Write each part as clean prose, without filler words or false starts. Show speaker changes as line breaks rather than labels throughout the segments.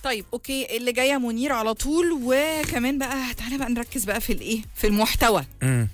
طيب اوكي، اللي جايه منير على طول. وكمان بقى تعالى بقى نركز بقى في الايه، في المحتوى.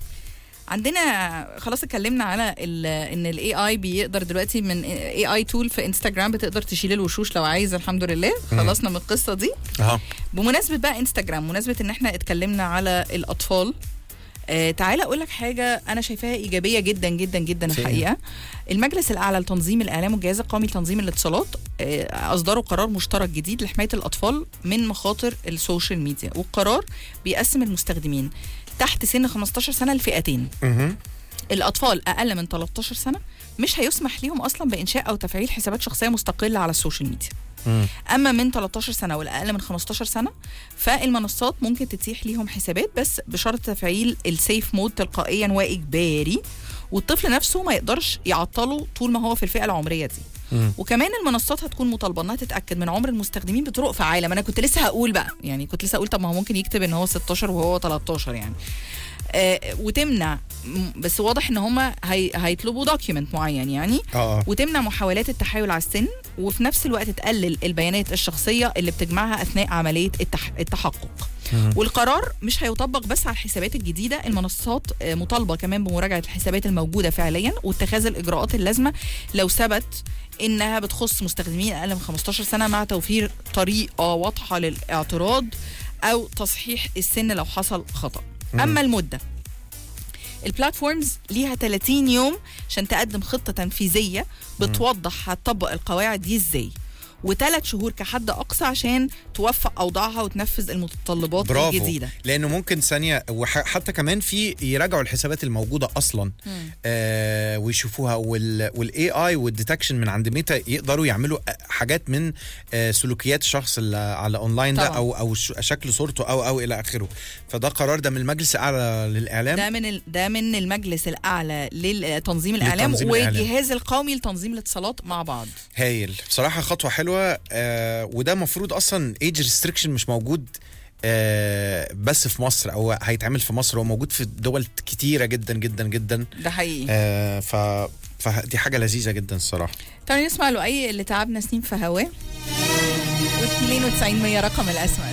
عندنا خلاص اتكلمنا على ان الاي اي بيقدر دلوقتي من اي اي تول في انستغرام بتقدر تشيل الوشوش لو عايز. الحمد لله خلصنا من القصه دي. بمناسبه بقى انستغرام، مناسبه ان احنا اتكلمنا على الاطفال، تعالى اقول لك حاجه انا شايفاها ايجابيه جدا جدا جدا الحقيقه. المجلس الاعلى لتنظيم الاعلام والجهاز القومي لتنظيم الاتصالات اصدروا قرار مشترك جديد لحمايه الاطفال من مخاطر السوشيال ميديا، والقرار بيقسم المستخدمين تحت سن 15 سنه لفئتين. الاطفال اقل من 13 سنه مش هيسمح ليهم اصلا بانشاء او تفعيل حسابات شخصيه مستقله على السوشيال ميديا. اما من 13 سنه والاقل من 15 سنه فالمنصات ممكن تتيح ليهم حسابات بس بشرط تفعيل السيف مود تلقائيا واجباري، والطفل نفسه ما يقدرش يعطله طول ما هو في الفئه العمريه دي. وكمان المنصات هتكون مطالبه انها تتاكد من عمر المستخدمين بطرق فعاله. ما انا كنت لسه هقول بقى، يعني كنت لسه هقول طب ما هو ممكن يكتب ان هو 16 وهو 13 يعني. وتمنع، بس واضح ان هم هيطلبوا دوكيومنت معين يعني. وتمنع محاولات التحايل على السن، وفي نفس الوقت تقلل البيانات الشخصيه اللي بتجمعها اثناء عمليه التحقق. والقرار مش هيطبق بس على الحسابات الجديده، المنصات مطالبه كمان بمراجعه الحسابات الموجوده فعليا واتخاذ الاجراءات اللازمه لو ثبت انها بتخص مستخدمين اقل من 15 سنه، مع توفير طريقه واضحه للاعتراض او تصحيح السن لو حصل خطأ. اما المده، البلاتفورمز ليها 30 يوم عشان تقدم خطه تنفيذيه بتوضح هتطبق القواعد دي ازاي، و3 شهور كحد اقصى عشان توفق اوضاعها وتنفذ المتطلبات
برافو.
الجديده.
لانه ممكن ثانيه وحتى كمان في يراجعوا الحسابات الموجوده اصلا ويشوفوها، والاي اي والديتكشن من عند ميتا يقدروا يعملوا حاجات من سلوكيات الشخص اللي على اونلاين ده او شكل صورته او الى اخره. فده قرار ده من المجلس الاعلى للاعلام،
ده من المجلس الاعلى لتنظيم الاعلام والجهاز القومي لتنظيم الاتصالات مع بعض.
هايل بصراحه، خطوه حلوه. وده مفروض اصلا ايج ريستريكشن مش موجود بس في مصر او هيتعمل في مصر، هو موجود في دول كتيره جدا جدا جدا.
ده حقيقي.
فدي حاجه لذيذه جدا الصراحه.
تعالوا نسمع لؤي اللي تعبنا سنين في هواه، و92 رقم الاسماء.